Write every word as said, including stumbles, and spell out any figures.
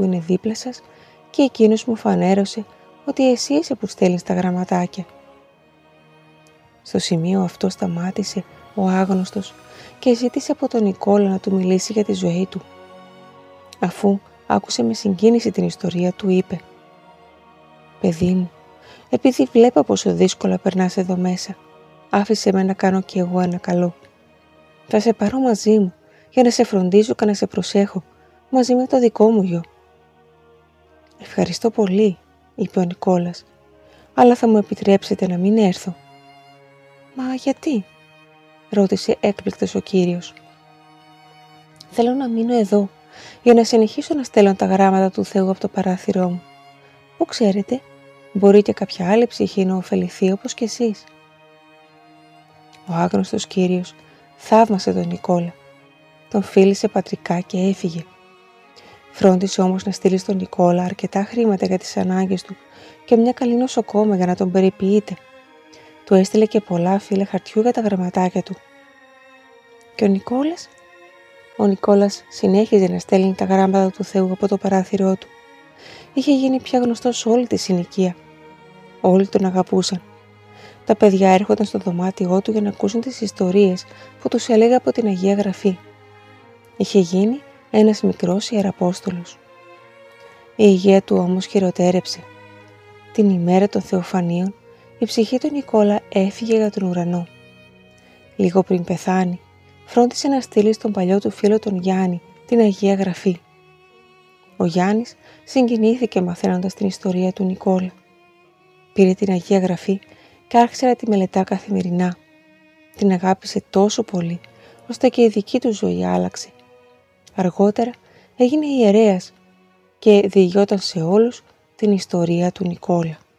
που είναι δίπλα σας και εκείνος μου φανέρωσε ότι εσύ είσαι που στέλνεις τα γραμματάκια». Στο σημείο αυτό σταμάτησε ο άγνωστος και ζήτησε από τον Νικόλα να του μιλήσει για τη ζωή του. Αφού άκουσε με συγκίνηση την ιστορία του, είπε: «Παιδί μου, επειδή βλέπω πόσο δύσκολα περνάς εδώ μέσα, άφησε με να κάνω κι εγώ ένα καλό. Θα σε πάρω μαζί μου για να σε φροντίζω και να σε προσέχω μαζί με το δικό μου γιο». «Ευχαριστώ πολύ», είπε ο Νικόλας, «αλλά θα μου επιτρέψετε να μην έρθω?» «Μα γιατί?» ρώτησε έκπληκτος ο κύριος. «Θέλω να μείνω εδώ για να συνεχίσω να στέλνω τα γράμματα του Θεού από το παράθυρό μου. Πού ξέρετε, μπορεί και κάποια άλλη ψυχή να ωφεληθεί όπως κι εσείς». Ο άγνωστος κύριος θαύμασε τον Νικόλα, τον φίλησε πατρικά και έφυγε. Φρόντισε όμως να στείλει στον Νικόλα αρκετά χρήματα για τις ανάγκες του και μια καλή νοσοκόμα για να τον περιποιείται. Του έστειλε και πολλά φύλλα χαρτιού για τα γραμματάκια του. Και ο Νικόλας? Ο Νικόλας συνέχιζε να στέλνει τα γράμματα του Θεού από το παράθυρό του. Είχε γίνει πια γνωστός σε όλη τη συνοικία. Όλοι τον αγαπούσαν. Τα παιδιά έρχονταν στο δωμάτιό του για να ακούσουν τις ιστορίες που τους έλεγε από την Αγία Γραφή. Είχε γίνει ένας μικρός ιεραπόστολος. Η υγεία του όμως χειροτέρεψε. Την ημέρα των Θεοφανίων η ψυχή του Νικόλα έφυγε για τον ουρανό. Λίγο πριν πεθάνει, φρόντισε να στείλει στον παλιό του φίλο τον Γιάννη την Αγία Γραφή. Ο Γιάννης συγκινήθηκε μαθαίνοντας την ιστορία του Νικόλα. Πήρε την Αγία Γραφή και άρχισε να τη μελετά καθημερινά. Την αγάπησε τόσο πολύ, ώστε και η δική του ζωή άλλαξε. Αργότερα έγινε ιερέας και διηγιόταν σε όλους την ιστορία του Νικόλα.